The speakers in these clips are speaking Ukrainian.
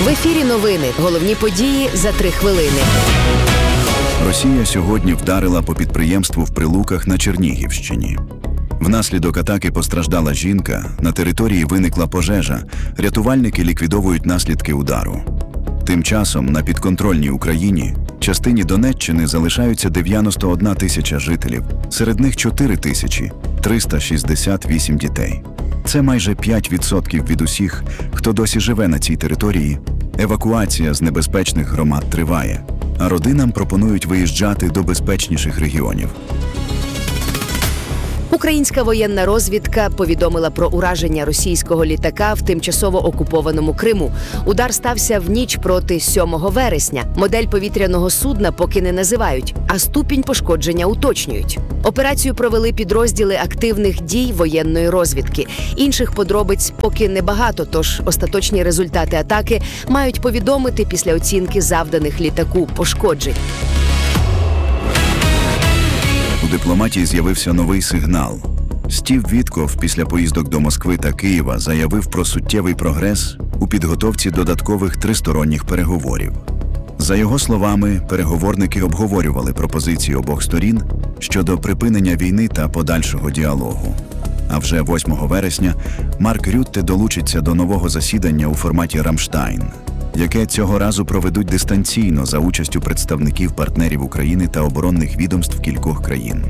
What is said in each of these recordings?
В ефірі новини. Головні події за 3 хвилини. Росія сьогодні вдарила по підприємству в Прилуках на Чернігівщині. Внаслідок атаки постраждала жінка, на території виникла пожежа, рятувальники ліквідовують наслідки удару. Тим часом на підконтрольній Україні частині Донеччини залишаються 91 тисяча жителів, серед них 4368 дітей. Це майже 5% від усіх, хто досі живе на цій території. Евакуація з небезпечних громад триває, а родинам пропонують виїжджати до безпечніших регіонів. Українська воєнна розвідка повідомила про ураження російського літака в тимчасово окупованому Криму. Удар стався в ніч проти 7 вересня. Модель повітряного судна поки не називають, а ступінь пошкодження уточнюють. Операцію провели підрозділи активних дій воєнної розвідки. Інших подробиць поки небагато, тож остаточні результати атаки мають повідомити після оцінки завданих літаку пошкоджень. У дипломатії з'явився новий сигнал. Стів Вітков після поїздок до Москви та Києва заявив про суттєвий прогрес у підготовці додаткових тристоронніх переговорів. За його словами, переговорники обговорювали пропозиції обох сторін щодо припинення війни та подальшого діалогу. А вже 8 вересня Марк Рютте долучиться до нового засідання у форматі «Рамштайн», яке цього разу проведуть дистанційно за участю представників партнерів України та оборонних відомств кількох країн.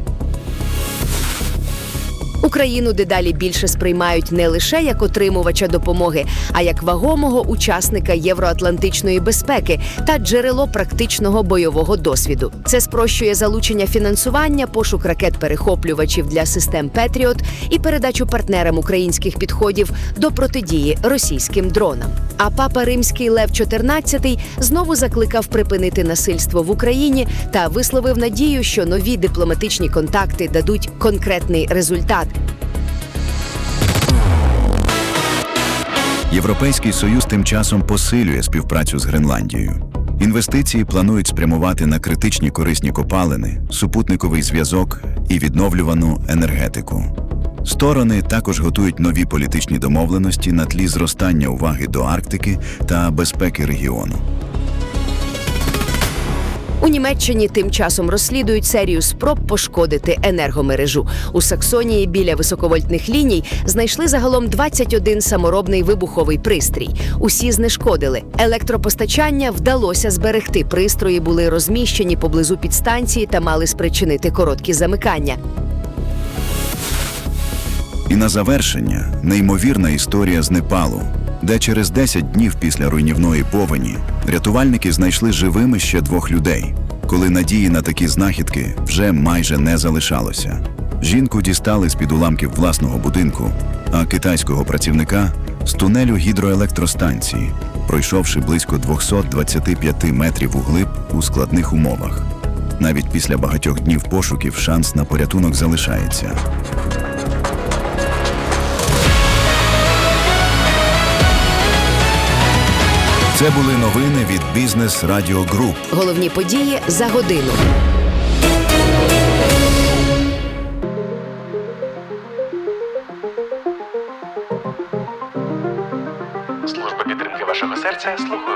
Україну дедалі більше сприймають не лише як отримувача допомоги, а як вагомого учасника євроатлантичної безпеки та джерело практичного бойового досвіду. Це спрощує залучення фінансування, пошук ракет-перехоплювачів для систем «Петріот» і передачу партнерам українських підходів до протидії російським дронам. А папа римський Лев XIV знову закликав припинити насильство в Україні та висловив надію, що нові дипломатичні контакти дадуть конкретний результат. Європейський Союз тим часом посилює співпрацю з Гренландією. Інвестиції планують спрямувати на критичні корисні копалини, супутниковий зв'язок і відновлювану енергетику. Сторони також готують нові політичні домовленості на тлі зростання уваги до Арктики та безпеки регіону. У Німеччині тим часом розслідують серію спроб пошкодити енергомережу. У Саксонії біля високовольтних ліній знайшли загалом 21 саморобний вибуховий пристрій. Усі знешкодили. Електропостачання вдалося зберегти. Пристрої були розміщені поблизу підстанції та мали спричинити короткі замикання. І на завершення – неймовірна історія з Непалу, де через 10 днів після руйнівної повені рятувальники знайшли живими ще 2 людей, коли надії на такі знахідки вже майже не залишалося. Жінку дістали з-під уламків власного будинку, а китайського працівника – з тунелю гідроелектростанції, пройшовши близько 225 метрів углиб у складних умовах. Навіть після багатьох днів пошуків шанс на порятунок залишається. Це були новини від Бізнес Радіо Груп. Головні події за годину. Служба підтримки вашого серця слухає.